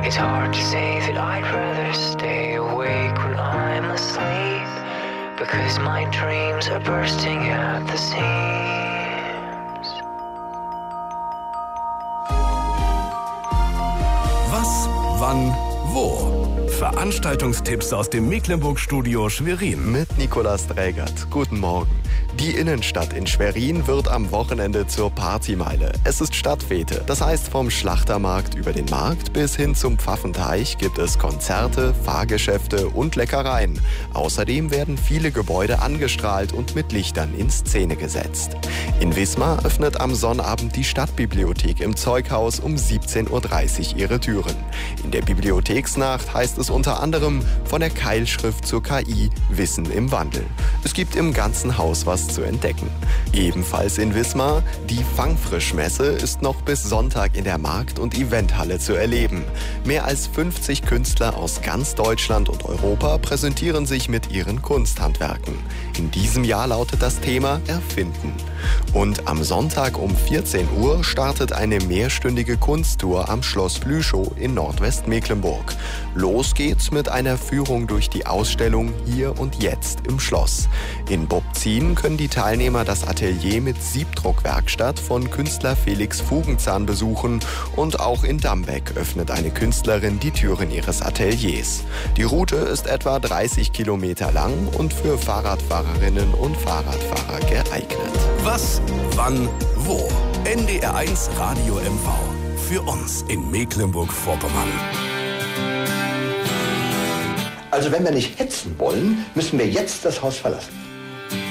It's hard to say that I'd rather stay awake when I'm asleep, because my dreams are bursting at the seams. Was, wann, wo? Veranstaltungstipps aus dem Mecklenburg-Studio Schwerin. Mit Nikolaus Drägert. Guten Morgen. Die Innenstadt in Schwerin wird am Wochenende zur Partymeile. Es ist Stadtfete. Das heißt, vom Schlachtermarkt über den Markt bis hin zum Pfaffenteich gibt es Konzerte, Fahrgeschäfte und Leckereien. Außerdem werden viele Gebäude angestrahlt und mit Lichtern in Szene gesetzt. In Wismar öffnet am Sonnabend die Stadtbibliothek im Zeughaus um 17:30 Uhr ihre Türen. In der Bibliotheksnacht heißt es unter anderem von der Keilschrift zur KI Wissen im Wandel. Es gibt im ganzen Haus was zu entdecken. Ebenfalls in Wismar, die Fangfrischmesse ist noch bis Sonntag in der Markt- und Eventhalle zu erleben. Mehr als 50 Künstler aus ganz Deutschland und Europa präsentieren sich mit ihren Kunsthandwerken. In diesem Jahr lautet das Thema Erfinden. Und am Sonntag um 14 Uhr startet eine mehrstündige Kunsttour am Schloss Blüchow in Nordwestmecklenburg. Los geht's mit einer Führung durch die Ausstellung Hier und Jetzt im Schloss. In Bobzien können die Teilnehmer das Atelier mit Siebdruckwerkstatt von Künstler Felix Fugenzahn besuchen und auch in Dambeck öffnet eine Künstlerin die Türen ihres Ateliers. Die Route ist etwa 30 Kilometer lang und für Fahrradfahrerinnen und Fahrradfahrer geeignet. Was, wann, wo? NDR1 Radio MV. Für uns in Mecklenburg-Vorpommern. Also wenn wir nicht hetzen wollen, müssen wir jetzt das Haus verlassen.